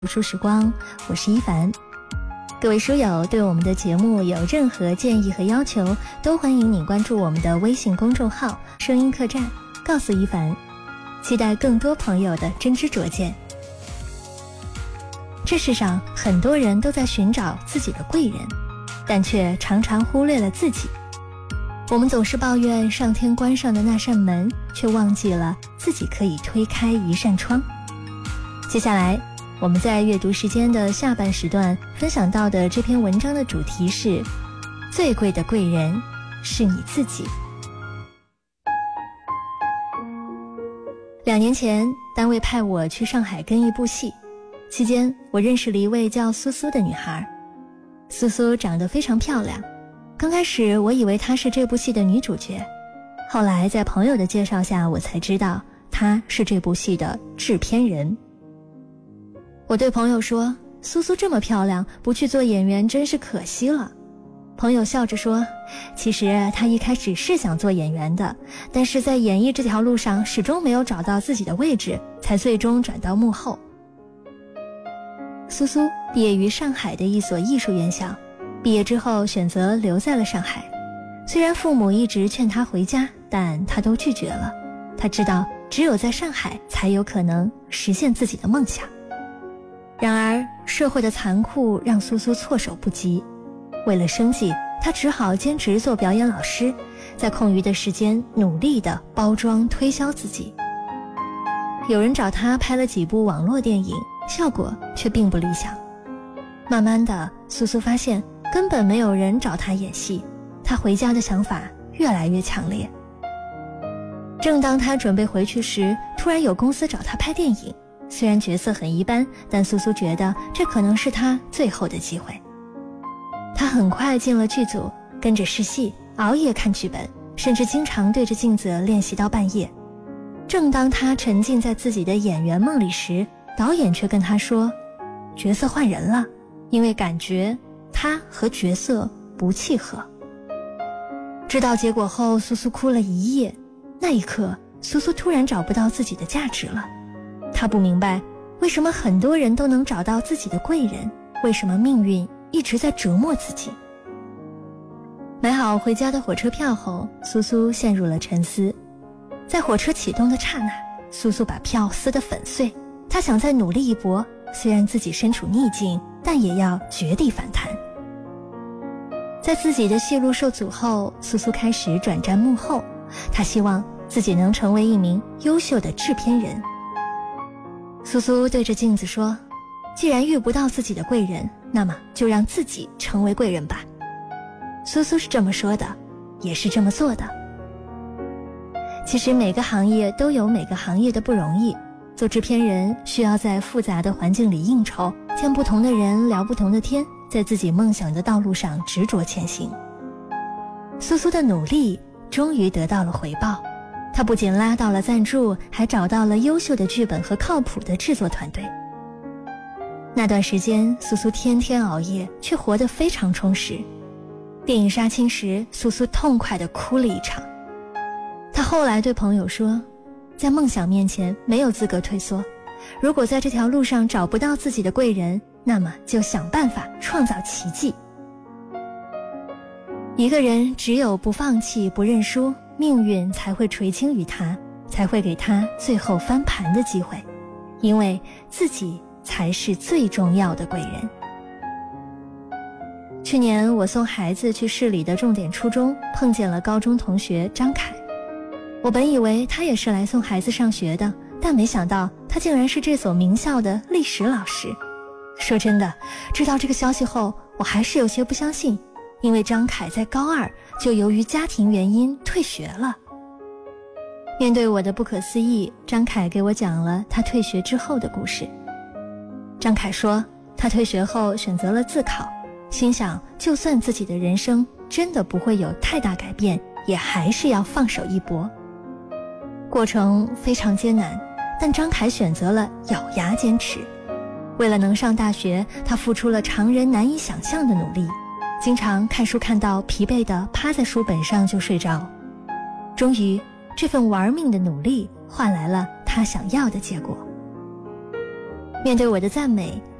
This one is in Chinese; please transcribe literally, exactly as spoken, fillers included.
读书时光，我是一凡。各位书友对我们的节目有任何建议和要求，都欢迎你关注我们的微信公众号声音客栈，告诉一凡，期待更多朋友的真知灼见。这世上很多人都在寻找自己的贵人，但却常常忽略了自己。我们总是抱怨上天关上的那扇门，却忘记了自己可以推开一扇窗。接下来我们在阅读时间的下半时段分享到的这篇文章的主题是：最贵的贵人是你自己。两年前，单位派我去上海跟一部戏，期间我认识了一位叫苏苏的女孩。苏苏长得非常漂亮，刚开始我以为她是这部戏的女主角，后来在朋友的介绍下，我才知道她是这部戏的制片人。我对朋友说，苏苏这么漂亮，不去做演员真是可惜了。朋友笑着说，其实她一开始是想做演员的，但是在演艺这条路上始终没有找到自己的位置，才最终转到幕后。苏苏毕业于上海的一所艺术院校，毕业之后选择留在了上海。虽然父母一直劝她回家，但她都拒绝了。她知道只有在上海才有可能实现自己的梦想。然而社会的残酷让苏苏措手不及，为了生计，她只好兼职做表演老师，在空余的时间努力地包装推销自己。有人找她拍了几部网络电影，效果却并不理想。慢慢的，苏苏发现根本没有人找她演戏，她回家的想法越来越强烈。正当她准备回去时，突然有公司找她拍电影，虽然角色很一般，但苏苏觉得这可能是她最后的机会。她很快进了剧组，跟着试戏，熬夜看剧本，甚至经常对着镜子练习到半夜。正当她沉浸在自己的演员梦里时，导演却跟她说，角色换人了，因为感觉她和角色不契合。知道结果后，苏苏哭了一夜。那一刻，苏苏突然找不到自己的价值了。她不明白，为什么很多人都能找到自己的贵人，为什么命运一直在折磨自己。买好回家的火车票后，苏苏陷入了沉思。在火车启动的刹那，苏苏把票撕得粉碎。她想再努力一搏，虽然自己身处逆境，但也要绝地反弹。在自己的戏路受阻后，苏苏开始转战幕后，她希望自己能成为一名优秀的制片人。苏苏对着镜子说，既然遇不到自己的贵人，那么就让自己成为贵人吧。苏苏是这么说的，也是这么做的。其实每个行业都有每个行业的不容易，做制片人需要在复杂的环境里应酬，见不同的人，聊不同的天，在自己梦想的道路上执着前行。苏苏的努力终于得到了回报，他不仅拉到了赞助，还找到了优秀的剧本和靠谱的制作团队。那段时间，苏苏天天熬夜，却活得非常充实。电影杀青时，苏苏痛快地哭了一场。他后来对朋友说，在梦想面前没有资格退缩，如果在这条路上找不到自己的贵人，那么就想办法创造奇迹。一个人只有不放弃，不认输，命运才会垂青于他，才会给他最后翻盘的机会，因为自己才是最重要的贵人。去年我送孩子去市里的重点初中，碰见了高中同学张凯。我本以为他也是来送孩子上学的，但没想到他竟然是这所名校的历史老师。说真的，知道这个消息后，我还是有些不相信，因为张凯在高二就由于家庭原因退学了。面对我的不可思议，张凯给我讲了他退学之后的故事。张凯说，他退学后选择了自考，心想就算自己的人生真的不会有太大改变，也还是要放手一搏。过程非常艰难，但张凯选择了咬牙坚持。为了能上大学，他付出了常人难以想象的努力，经常看书看到疲惫的趴在书本上就睡着。终于，这份玩命的努力换来了他想要的结果。 面对我的赞美，